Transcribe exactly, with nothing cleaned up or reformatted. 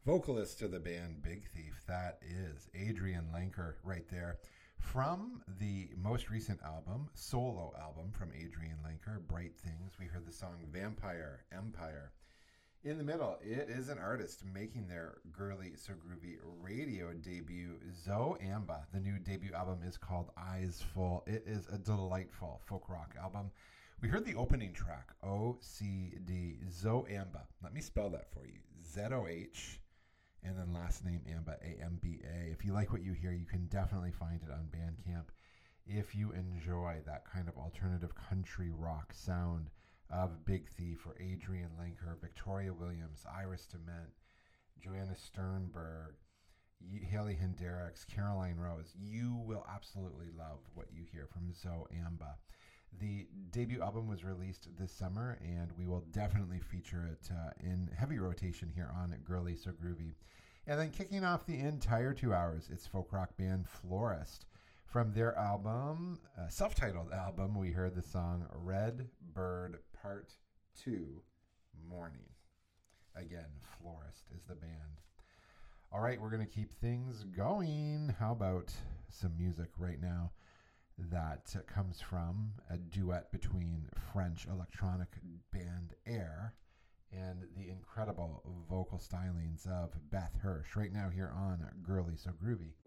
vocalist of the band Big Thief. That is Adrian Lenker right there. From the most recent album, solo album from Adrian Lenker, Bright Things, we heard the song Vampire Empire. In the middle, it is an artist making their Girly So Groovy radio debut, Zoe Amba. The new debut album is called Eyes Full. It is a delightful folk rock album. We heard the opening track, O C D, Zoe Amba. Let me spell that for you. Z O H, and then last name Amba, A M B A. If you like what you hear, you can definitely find it on Bandcamp. If you enjoy that kind of alternative country rock sound of Big Thief or Adrian Lenker, Victoria Williams, Iris DeMent, Joanna Sternberg, Haley Hendricks, Caroline Rose, you will absolutely love what you hear from Zoe Amba. The debut album was released this summer, and we will definitely feature it uh, in heavy rotation here on Girly So Groovy. And then kicking off the entire two hours, it's folk rock band Florist. From their album, uh, self-titled album, we heard the song Red Bird Part two, Morning. Again, Florist is the band. All right, we're going to keep things going. How about some music right now that comes from a duet between French electronic band Air and the incredible vocal stylings of Beth Hirsch right now here on Girly So Groovy.